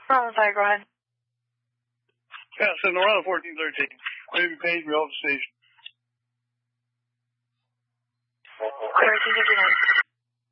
Oh, I'm sorry, go ahead. Yeah, so around 1413. Maybe page me off the station. 1359.